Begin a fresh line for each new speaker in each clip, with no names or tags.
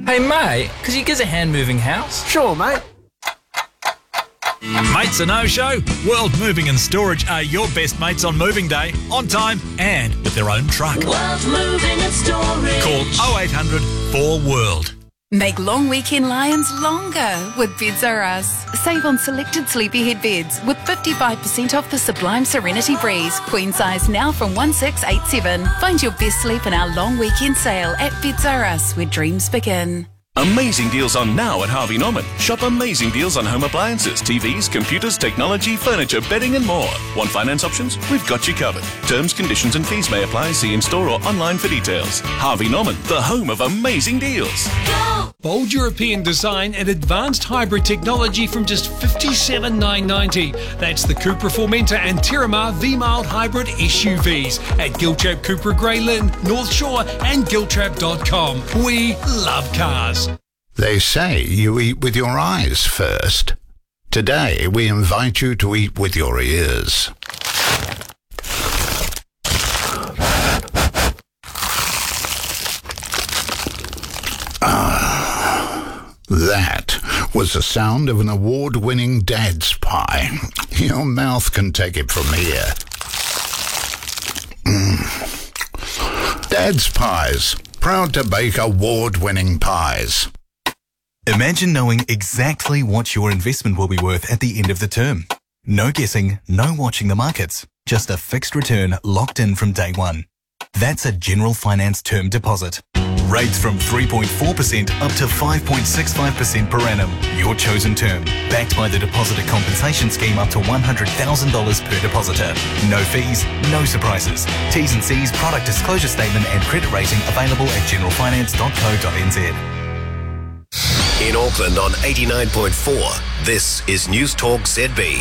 Hey mate, could you give us a hand moving house?
Sure, mate.
Mates a no-show? World Moving and Storage are your best mates on moving day, on time and with their own truck.
World Moving and Storage.
Call 0800 4WORLD.
Make long weekend lions longer with Beds R Us. Save on selected sleepyhead beds with 55% off the Sublime Serenity Breeze. Queen size now from 1687. Find your best sleep in our long weekend sale at Beds R Us, where dreams begin.
Amazing deals on now at Harvey Norman. Shop amazing deals on home appliances, TVs, computers, technology, furniture, bedding and more. Want finance options? We've got you covered. Terms, conditions and fees may apply. See in-store or online for details. Harvey Norman, the home of amazing deals.
Go!
Bold European design and advanced hybrid technology from just $57,990. That's the Cupra Formentor and Terramar V-Mild hybrid SUVs at Giltrap, Cupra Grey Lynn, North Shore and Giltrap.com. We love cars.
They say you eat with your eyes first. Today, we invite you to eat with your ears. That was the sound of an award-winning Dad's Pie. Your mouth can take it from here. Dad's Pies, proud to bake award-winning pies.
Imagine knowing exactly what your investment will be worth at the end of the term. No guessing, no watching the markets. Just a fixed return locked in from day one. That's a General Finance term deposit. Rates from 3.4% up to 5.65% per annum. Your chosen term. Backed by the Depositor Compensation Scheme up to $100,000 per depositor. No fees, no surprises. T's and C's, product disclosure statement and credit rating available at generalfinance.co.nz.
In Auckland on 89.4, this is News Talk ZB.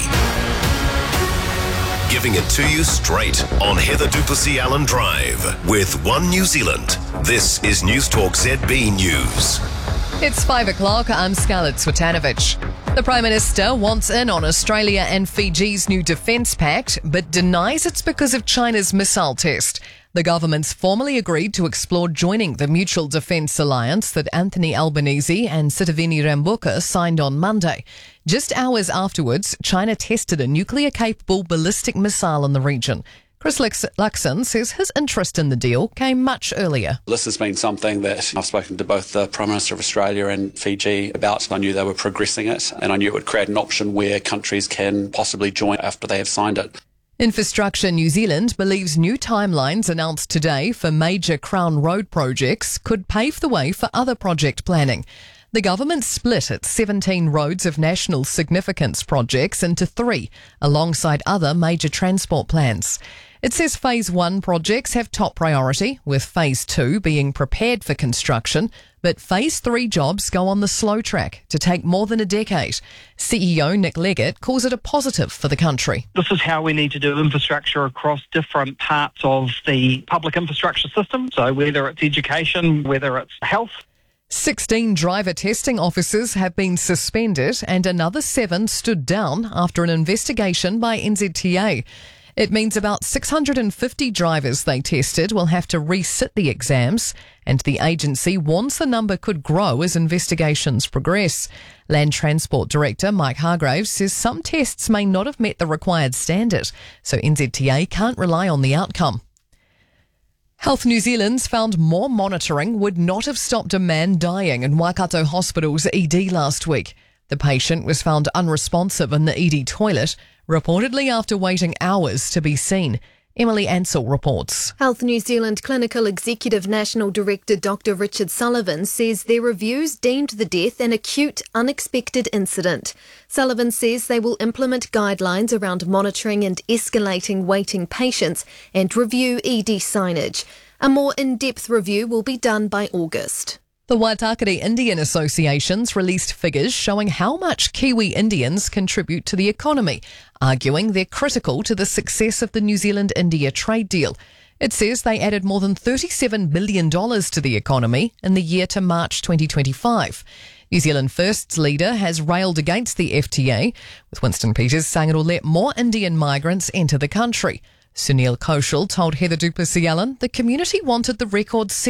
Giving it to you straight on Heather du Plessis-Allen Drive with One New Zealand. This is News Talk ZB News.
It's 5 o'clock. I'm Scarlett Swetanovich. The Prime Minister wants in on Australia and Fiji's new defence pact, but denies it's because of China's missile test. The government's formally agreed to explore joining the Mutual Defence Alliance that Anthony Albanese and Sitiveni Rabuka signed on Monday. Just hours afterwards, China tested a nuclear-capable ballistic missile in the region. Chris Luxon says his interest in the deal came much earlier.
This has been something that I've spoken to both the Prime Minister of Australia and Fiji about. I knew they were progressing it, and I knew it would create an option where countries can possibly join after they have signed it.
Infrastructure New Zealand believes new timelines announced today for major Crown Road projects could pave the way for other project planning. The government split its 17 roads of national significance projects into 3, alongside other major transport plans. It says Phase 1 projects have top priority, with Phase 2 being prepared for construction, but Phase 3 jobs go on the slow track to take more than a decade. CEO Nick Leggett calls it a positive for the country.
This is how we need to do infrastructure across different parts of the public infrastructure system, so whether it's education, whether it's health.
16 driver testing officers have been suspended and another 7 stood down after an investigation by NZTA. It means about 650 drivers they tested will have to resit the exams, and the agency warns the number could grow as investigations progress. Land Transport Director Mike Hargraves says some tests may not have met the required standard, so NZTA can't rely on the outcome. Health New Zealand's found more monitoring would not have stopped a man dying in Waikato Hospital's ED last week. The patient was found unresponsive in the ED toilet, reportedly after waiting hours to be seen. Emily Ansell reports.
Health New Zealand Clinical Executive National Director Dr Richard Sullivan says their reviews deemed the death an acute, unexpected incident. Sullivan says they will implement guidelines around monitoring and escalating waiting patients and review ED signage. A more in-depth review will be done by August.
The Waitakere Indian Associations released figures showing how much Kiwi Indians contribute to the economy, arguing they're critical to the success of the New Zealand-India trade deal. It says they added more than $37 billion to the economy in the year to March 2025. New Zealand First's leader has railed against the FTA, with Winston Peters saying it'll let more Indian migrants enter the country. Sunil Kaushal told Heather du Plessis-Allen the community wanted the record